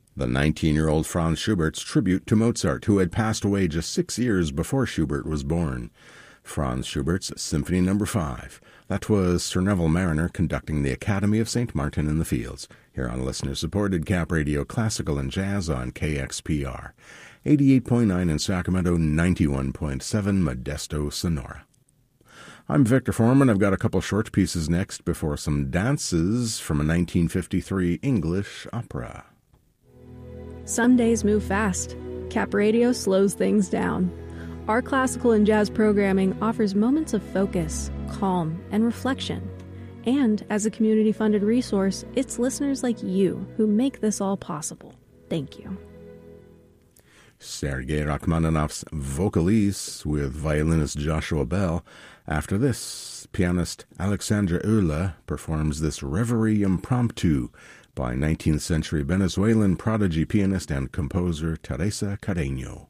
The 19-year-old Franz Schubert's tribute to Mozart, who had passed away just 6 years before Schubert was born. Franz Schubert's Symphony No. 5. That was Sir Neville Mariner conducting the Academy of St. Martin in the Fields, here on listener-supported Cap Radio Classical and Jazz on KXPR. 88.9 in Sacramento, 91.7 Modesto, Sonora. I'm Victor Foreman. I've got a couple short pieces next before some dances from a 1953 English opera. Some days move fast. Cap Radio slows things down. Our classical and jazz programming offers moments of focus, calm, and reflection. And as a community-funded resource, it's listeners like you who make this all possible. Thank you. Sergei Rachmaninoff's Vocalise with violinist Joshua Bell. After this, pianist Alexandra Euler performs this Reverie Impromptu by 19th century Venezuelan prodigy pianist and composer Teresa Carreño.